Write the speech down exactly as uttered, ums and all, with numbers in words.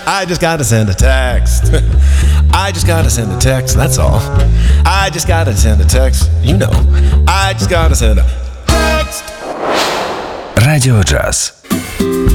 I just gotta send a text. I just gotta send a text, that's all. I just gotta send a text, you know. I just gotta send a text. Радио Джаз.